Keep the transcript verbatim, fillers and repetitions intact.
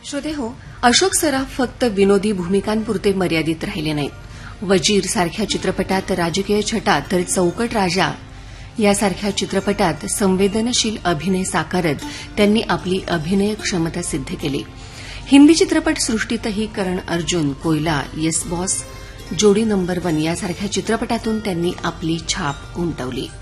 श्रोते हो, अशोक सराफ फक्त विनोदी भूमिकांपुरते मर्यादित राहिले नाहीत. वजीर सारख्या चित्रपटात राजकीय छटा तर चौकट राजा यासारख्या चित्रपटात संवेदनशील अभिनय साकारत त्यांनी आपली अभिनय क्षमता सिद्ध केली. हिंदी चित्रपटसृष्टीतही करण अर्जुन, कोयला, येस बॉस, जोडी नंबर वन यासारख्या चित्रपटातून त्यांनी आपली छाप उमटवली.